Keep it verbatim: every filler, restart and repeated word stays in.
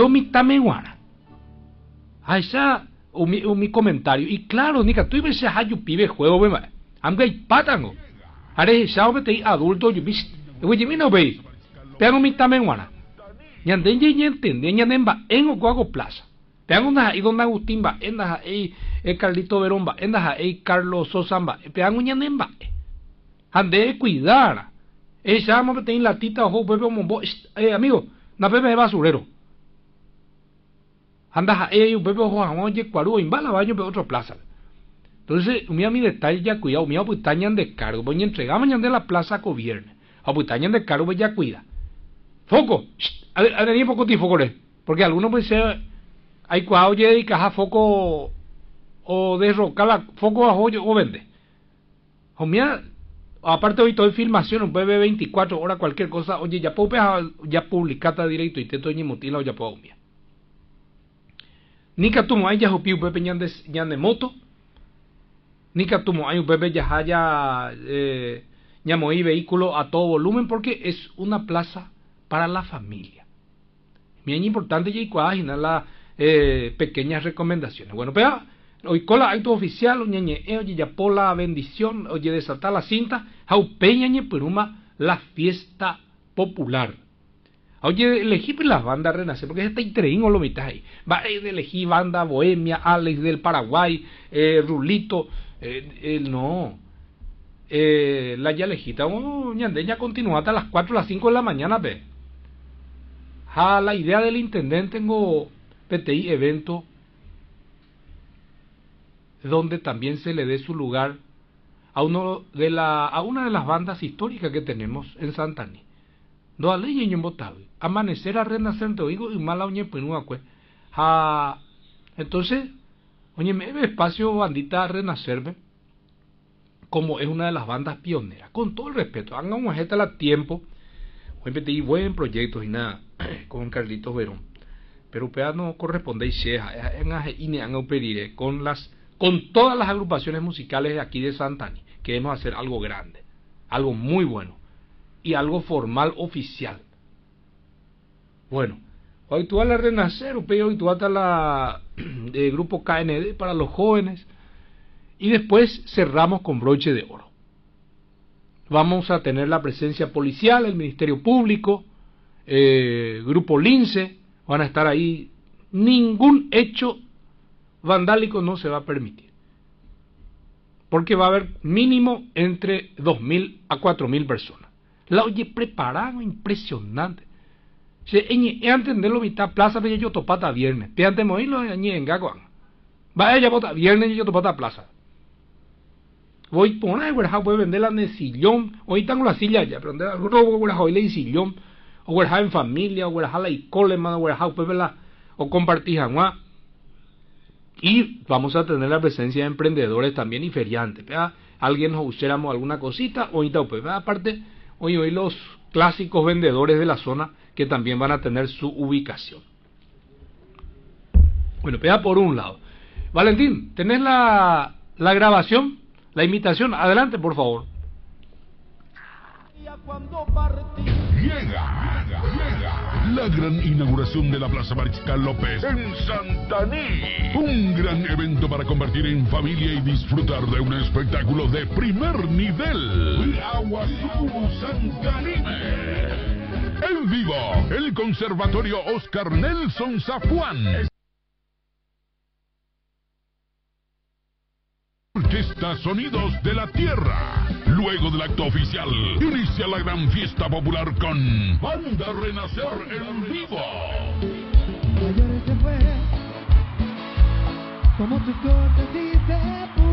mi tameguara. Ahí está o mi, o mi comentario. Y claro, nica, tú ves a yo pibe juego, bema. Amga y patango. Haré sao me te adulto yo vis. Oye, mi no veis. Pero mi tameguara. Ñanden ye ñentende, ñanden ba en o guago plaza. Pean una y don Agustín ba, en la e Carlito Verón ba, en la e Carlos Sosa ba. Pean un ñanden ba. Ande cuidar. Esa me te la tita ojo bebe mombo. Eh amigo, na bebe de basurero. Anda e bebe ojo oye cuaru en bala baño de otra plaza. Entonces, mira mi detalle ya cuidado, mira pues tañan de cargo, voy a entregar mañana de la plaza gobierno. A pues tañan de cargo ya cuida. Foco. A ver, a poco ti foco le. Porque algunos pues se hay cuidado oye y caja foco o derrocar la foco a joyo o vende. O mira, aparte hoy todo filmación, un bebé veinticuatro horas cualquier cosa, oye, ya puedo ya publicata directo y te estoy mutila o ya puedo mía. Nika tumo hay ya hopi un bebé ñan de ñan de moto. Nika tumo hay un bebé ya haya eh ñamoí vehículo a todo volumen porque es una plaza para la familia. Bien importante y cuáginas las eh, pequeñas recomendaciones. Bueno, pero hoy con la acto oficial, oñeñe, oye, ya por la bendición, oye, desatar la cinta, jau peñañe, peruma, la fiesta popular. Oye, elegí las bandas Renacer, porque está increíble lo mitad ahí. Va a elegir banda Bohemia, Alex del Paraguay, eh, Rulito, eh, eh, no. Eh, la ya elegita, oh, ñandeña continúa hasta las cuatro o las cinco de la mañana, ve. A la idea del intendente tengo P T I evento donde también se le dé su lugar a uno de la a una de las bandas históricas que tenemos en Santaní. Do ale ñeño botavi, amanecer a renacer te oigo y mala oñe penúa cue. Ha entonces, oye, me ve espacio bandita a renacerme como es una de las bandas pioneras, con todo el respeto, hagan un ojete a tiempo. Hoy P T I buen proyecto y nada con Carlitos Verón, pero pea no corresponde en con las con todas las agrupaciones musicales de aquí de Santaní. Queremos hacer algo grande, algo muy bueno y algo formal oficial. Bueno, hoy tú vas a renacer, hoy tú vas a la de grupo K N D para los jóvenes y después cerramos con broche de oro. Vamos a tener la presencia policial, el Ministerio Público, eh, Grupo Lince, van a estar ahí. Ningún hecho vandálico no se va a permitir, porque va a haber mínimo entre dos mil a cuatro mil personas. La oye preparado, impresionante. Se eñe entenderlo mitad plaza de yo topata viernes. Peante moilo eñe en gaguan. Va ella bota viernes y yo topata plaza. Voy por una güera voy a vender la de sillón. Hoy tengo la silla ya, pero donde alguno güera hoy le sillón o güera en familia o güera la y cole más güera pues verla o compartir jamás. Y vamos a tener la presencia de emprendedores también y feriantes. ¿Verdad? Alguien nos usáramos alguna cosita o pues ¿verdad? Aparte hoy hoy los clásicos vendedores de la zona que también van a tener su ubicación. Bueno, pega por un lado. Valentín, ¿tenés la, la grabación? La invitación, adelante por favor. Llega, llega la gran inauguración de la Plaza Mariscal López en Santaní. Un gran evento para convertir en familia y disfrutar de un espectáculo de primer nivel. Aguazú Santanime. En vivo, el Conservatorio Oscar Nelson Zafuán. Orquesta Sonidos de la Tierra. Luego del acto oficial, inicia la gran fiesta popular con Banda Renacer en vivo. Ayer se fue, como tu corte dice.